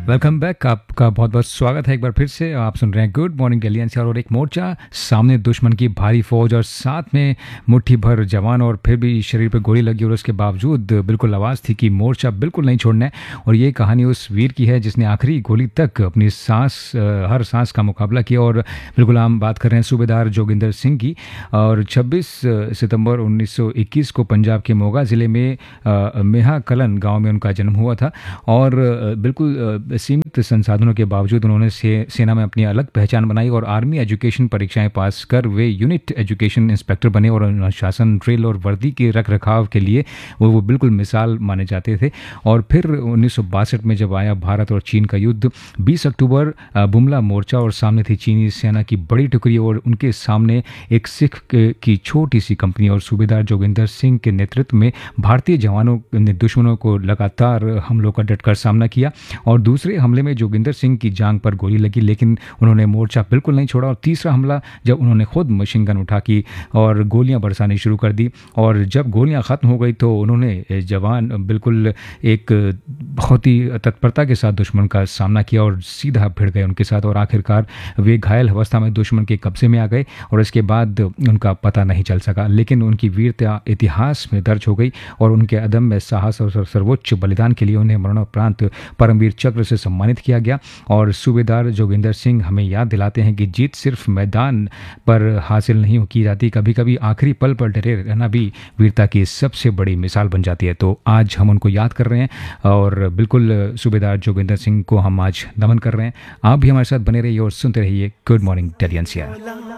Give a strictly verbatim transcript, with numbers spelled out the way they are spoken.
Welcome back. आपका बहुत बहुत स्वागत है एक बार फिर से। आप सुन रहे हैं गुड मॉर्निंग दिल्ली एनसीआर। और एक मोर्चा, सामने दुश्मन की भारी फौज और साथ में मुट्ठी भर जवान, और फिर भी शरीर पर गोली लगी और उसके बावजूद बिल्कुल आवाज़ थी कि मोर्चा बिल्कुल नहीं छोड़ना है। और ये कहानी उस वीर की है जिसने आखिरी गोली तक अपनी सांस हर सांस का मुकाबला किया। और बिल्कुल हम बात कर रहे हैं सूबेदार जोगिंदर सिंह की। और छब्बीस सितंबर उन्नीस सौ इक्कीस को पंजाब के मोगा ज़िले में मेहा कलन गाँव में उनका जन्म हुआ था। और बिल्कुल सीमित संसाधनों के बावजूद उन्होंने से, सेना में अपनी अलग पहचान बनाई और आर्मी एजुकेशन परीक्षाएं पास कर वे यूनिट एजुकेशन इंस्पेक्टर बने। और अनुशासन, ड्रिल और वर्दी के रख रखाव के लिए वो वो बिल्कुल मिसाल माने जाते थे। और फिर उन्नीस सौ बासठ में जब आया भारत और चीन का युद्ध, बीस अक्टूबर बुमला मोर्चा और सामने थी चीनी सेना की बड़ी टुकड़ी और उनके सामने एक सिख की छोटी सी कंपनी। और सूबेदार जोगिंदर सिंह के नेतृत्व में भारतीय जवानों ने दुश्मनों को लगातार हमलों का डटकर सामना किया। और दूसरे हमले में जोगिंदर सिंह की जांग पर गोली लगी, लेकिन उन्होंने मोर्चा बिल्कुल नहीं छोड़ा। और तीसरा हमला जब उन्होंने खुद मशीन गन उठा की और गोलियां बरसानी शुरू कर दी। और जब गोलियां ख़त्म हो गई तो उन्होंने जवान बिल्कुल एक बहुत ही तत्परता के साथ दुश्मन का सामना किया और सीधा भिड़ गए उनके साथ। और आखिरकार वे घायल अवस्था में दुश्मन के कब्जे में आ गए और इसके बाद उनका पता नहीं चल सका। लेकिन उनकी वीरता इतिहास में दर्ज हो गई और उनके अदम्य साहस और सर्वोच्च बलिदान के लिए उन्हें मरणोपरांत परमवीर चक्र से सम्मानित किया गया। और सूबेदार जोगिंदर सिंह हमें याद दिलाते हैं कि जीत सिर्फ मैदान पर हासिल नहीं की जाती, कभी कभी आखिरी पल पर डटे रहना भी वीरता की सबसे बड़ी मिसाल बन जाती है। तो आज हम उनको याद कर रहे हैं और बिल्कुल सूबेदार जोगिंदर सिंह को हम आज नमन कर रहे हैं। आप भी हमारे साथ बने रहिए और सुनते रहिए गुड मॉर्निंग दिल्ली एनसीआर।